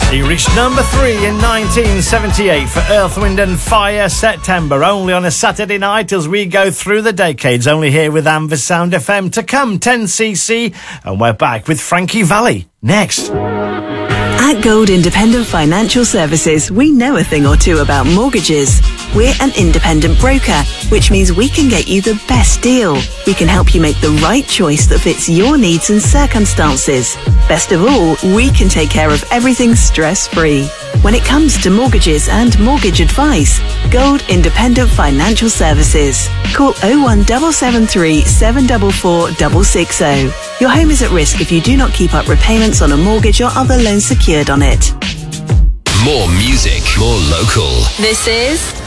He reached number 3 in 1978 for Earth, Wind and Fire, September, only on a Saturday night as we go through the decades, only here with Amber Sound FM. To come, 10cc, and we're back with Frankie Valli next. At Gold Independent Financial Services, we know a thing or two about mortgages. We're an independent broker, which means we can get you the best deal. We can help you make the right choice that fits your needs and circumstances. Best of all, we can take care of everything stress-free. When it comes to mortgages and mortgage advice, Gold Independent Financial Services. Call 01773 744 660. Your home is at risk if you do not keep up repayments on a mortgage or other loans secured on it. More music, more local. This is